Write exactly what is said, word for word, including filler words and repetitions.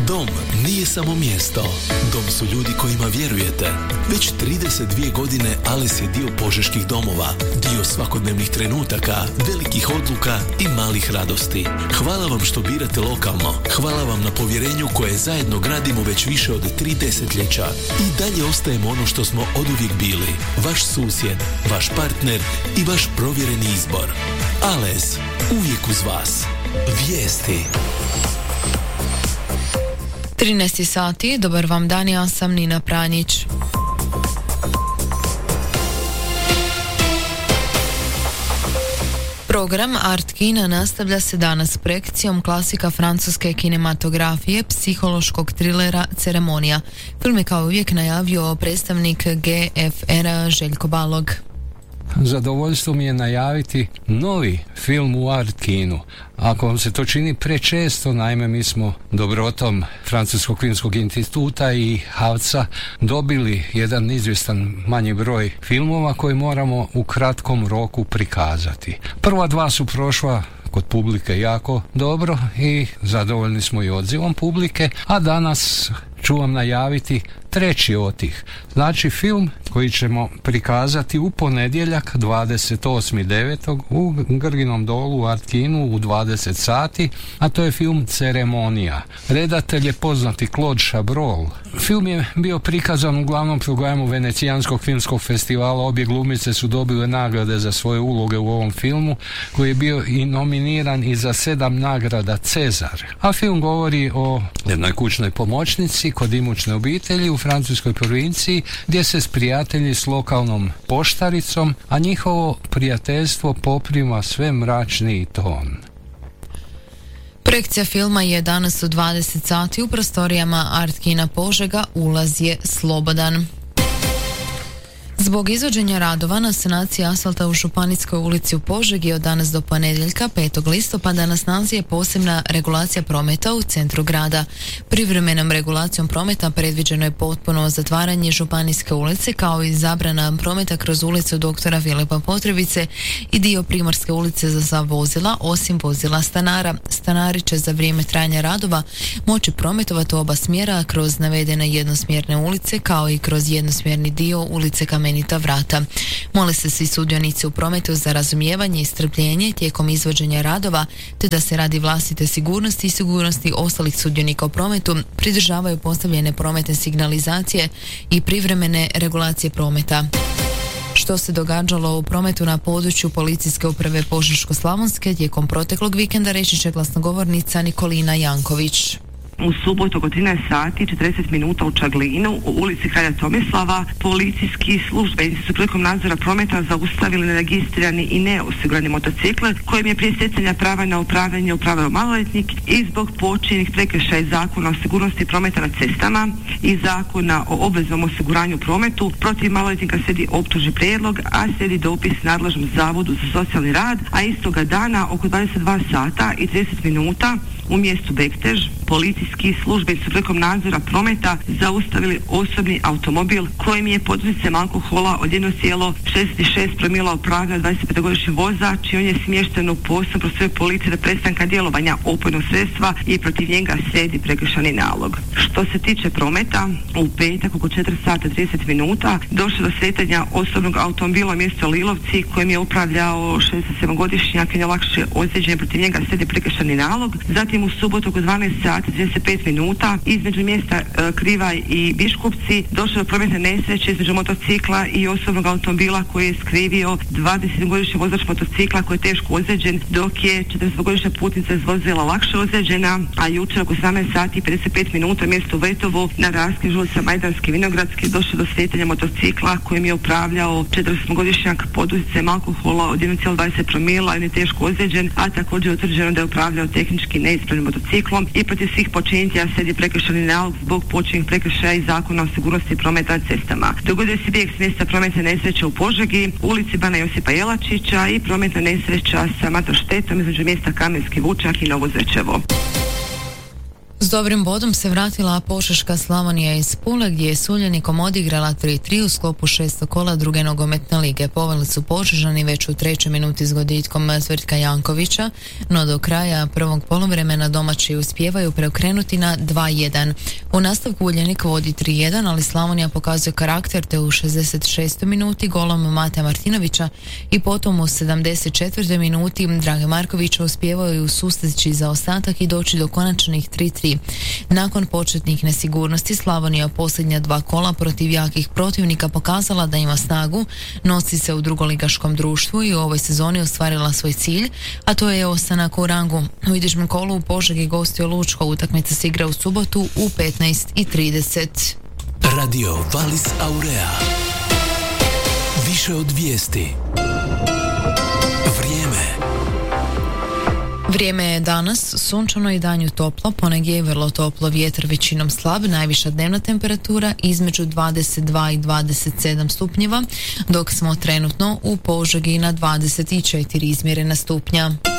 Dom nije samo mjesto. Dom su ljudi kojima vjerujete. Već trideset dvije godine Ales je dio požeških domova, dio svakodnevnih trenutaka, velikih odluka i malih radosti. Hvala vam što birate lokalno. Hvala vam na povjerenju koje zajedno gradimo već više od tri desetljeća. I dalje ostajemo ono što smo oduvijek bili. Vaš susjed, vaš partner i vaš provjereni izbor. Ales, uvijek uz vas. Vijesti. trinaest sati, dobar vam dan, ja sam Nina Pranjić. Program Art Kina nastavlja se danas s projekcijom klasika francuske kinematografije, psihološkog trilera Ceremonija. Film je kao uvijek najavio predstavnik G F R Željko Balog. Zadovoljstvo mi je najaviti novi film u Art Kinu. Ako vam se to čini prečesto, naime mi smo dobrotom Francuskog filmskog instituta i Havca dobili jedan izvjestan manji broj filmova koji moramo u kratkom roku prikazati. Prva dva su prošla kod publike jako dobro i zadovoljni smo i odzivom publike, a danas ću vam najaviti treći od tih. Znači film koji ćemo prikazati u ponedjeljak dvadeset osmi devetog u Grginom dolu u Art Kinu u dvadeset sati, a to je film Ceremonija. Redatelj je poznati Claude Chabrol. Film je bio prikazan u glavnom programu Venecijanskog filmskog festivala. Obje glumice su dobile nagrade za svoje uloge u ovom filmu, koji je bio i nominiran i za sedam nagrada Cezar. A film govori o jednoj kućnoj pomoćnici kod imućne obitelji u francuskoj provinciji, gdje se sprijatelji s lokalnom poštaricom, a njihovo prijateljstvo poprima sve mračniji ton. Projekcija filma je danas u dvadeset sati u prostorijama Art Kina Požega, ulaz je slobodan. Zbog izvođenja radova na sanaciji asfalta u Županijskoj ulici u Požegi od danas do ponedjeljka petog listopada na snazi je posebna regulacija prometa u centru grada. Privremenom regulacijom prometa predviđeno je potpuno zatvaranje Županijske ulice kao i zabrana prometa kroz ulicu doktora Filipa Potrebice i dio Primorske ulice za sva vozila osim vozila stanara. Stanari će za vrijeme trajanja radova moći prometovati u oba smjera kroz navedene jednosmjerne ulice kao i kroz jednosmjerni dio ulice Kamenita vrata. Mole se svi sudionici u prometu za razumijevanje i strpljenje tijekom izvođenja radova, te da se radi vlastite sigurnosti i sigurnosti ostalih sudionika u prometu pridržavaju postavljene prometne signalizacije i privremene regulacije prometa. Što se događalo u prometu na području policijske uprave Požeško-slavonske tijekom proteklog vikenda, reći će glasnogovornica Nikolina Janković. U subotu oko trinaest sati četrdeset minuta u Čaglinu u ulici Kralja Tomislava policijski službenici su prilikom nadzora prometa zaustavili neregistrirani i neosigurani motocikl kojim je prije stjecanja prava na upravljanje upravljao maloljetnik i zbog počinjenih prekršaja iz Zakona o sigurnosti prometa na cestama i Zakona o obveznom osiguranju prometu protiv maloljetnika slijedi optužni prijedlog, a slijedi dopis nadležnom zavodu za socijalni rad, a istoga dana oko dvadeset dva sata i trideset minuta u mjestu Bektež policijski službenici su prilikom nadzora prometa zaustavili osobni automobil kojim je pod utjecajem alkohola od jedan zarez šezdeset šest promila upravljao dvadesetpetogodišnji vozač i on je smješten u posebnu prostoriju policije do prestanka djelovanja opojnog sredstva i protiv njega slijedi prekršajni nalog. Što se tiče prometa, u petak oko četiri sata trideset minuta došlo do sretanja osobnog automobila u mjestu Lilovci kojim je upravljao šezdeset sedmogodišnjak i je lakše ozlijeđen, protiv njega slijedi prekršajni nalog. Zatim u subotu oko dvanaest sati trideset pet minuta između mjesta e, Krivaj i Biškupci došlo do prometne nesreće između motocikla i osobnog automobila koji je skrivio dvadesetgodišnji vozač motocikla koji je teško ozlijeđen, dok je četrdesetgodišnja putnica iz vozila lakše ozlijeđena, a jučer oko sedamnaest sati i pedeset pet minuta u mjestu Vrtovo na raskrižju ulica Majdanski Vinogradski došlo do sretanja motocikla kojim je upravljao četrdesetgodišnjak pod utjecajem alkohola od jedan zarez dvadeset promila i je teško ozlijeđen, a također je utvrđeno da je upravljao tehnički neispravnim motociklom i protiv svih počinitelja slijedi prekršajni nalog zbog počinjenih prekršaja iz Zakona o sigurnosti prometa na cestama. Dogodio se bijeg s mjesta prometne nesreće u Požegi, ulici Bana Josipa Jelačića i prometna nesreća sa motoštetom između mjesta Kamenski Vučak i Novo Zečevo. S dobrim bodom se vratila Požeška Slavonija iz Pule gdje je s Uljanikom odigrala tri tri u sklopu šestog kola druge nogometne lige. Poveli su Požežani već u trećoj minuti s goditkom Tvrtka Jankovića, no do kraja prvog poluvremena domaći uspijevaju preokrenuti na dva jedan. U nastavku Uljanik vodi tri jedan, ali Slavonija pokazuje karakter te u šezdeset šestoj minuti golom Mateja Martinovića i potom u sedamdeset četvrtoj minuti Drage Markovića uspijevaju susteći za ostatak i doći do konačnih tri tri. Nakon početnih nesigurnosti Slavonija posljednja dva kola protiv jakih protivnika pokazala da ima snagu, nosi se u drugoligaškom društvu i u ovoj sezoni ostvarila svoj cilj, a to je ostanak u rangu. U idućem kolu u Požegi gostio Lučko, utakmica se igra u subotu u petnaest i trideset. Radio Valis Aurea. Više od vijesti. Vrijeme. Vrijeme je danas sunčano i danju toplo, ponegdje je vrlo toplo, vjetar većinom slab, najviša dnevna temperatura između dvadeset dva i dvadeset sedam stupnjeva, dok smo trenutno u Požegi na dvadeset četiri izmjerena stupnja.